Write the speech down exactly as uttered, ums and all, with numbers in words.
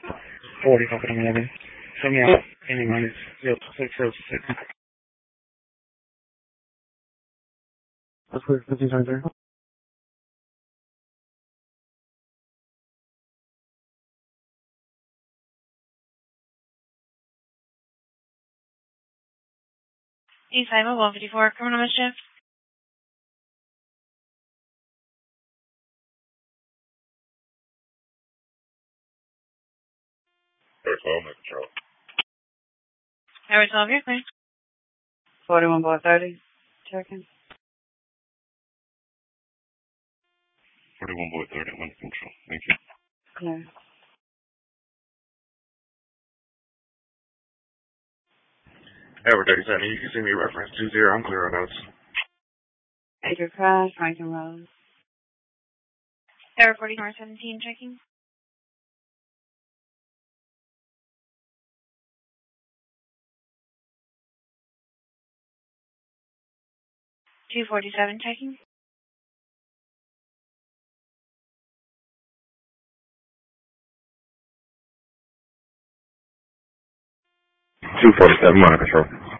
forty Company eleven. Show me out. Any minus zero six zero six. That's clear. fifteen times there. East Highway one fifty-four, criminal mischief. twelve, make control. Highway twelve, you're clear. forty-one by thirty, checking. forty-one by thirty, one control. Thank you. Clear. Edward thirty-seven, you can see me reference two zero. I'm clear on those. Major crash, Rankin Road. Tower forty-four seventeen, checking. two forty-seven, checking. two forty-seven, I'm under control.